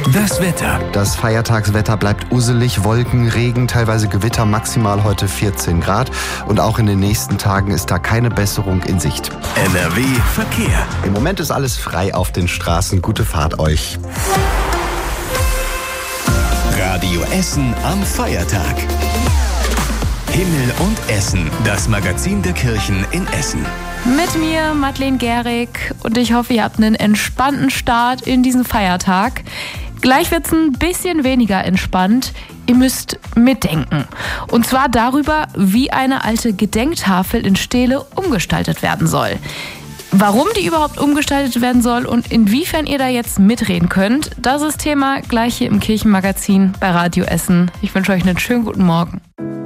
Das Wetter. Das Feiertagswetter bleibt usselig, Wolken, Regen, teilweise Gewitter, maximal heute 14 Grad. Und auch in den nächsten Tagen ist da keine Besserung in Sicht. NRW Verkehr. Im Moment ist alles frei auf den Straßen. Gute Fahrt euch. Radio Essen am Feiertag. Himmel und Essen, das Magazin der Kirchen in Essen. Mit mir, Madeleine Gehrig, und ich hoffe, ihr habt einen entspannten Start in diesen Feiertag. Gleich wird's ein bisschen weniger entspannt. Ihr müsst mitdenken. Und zwar darüber, wie eine alte Gedenktafel in Stehle umgestaltet werden soll. Warum die überhaupt umgestaltet werden soll und inwiefern ihr da jetzt mitreden könnt, das ist Thema gleich hier im Kirchenmagazin bei Radio Essen. Ich wünsche euch einen schönen guten Morgen.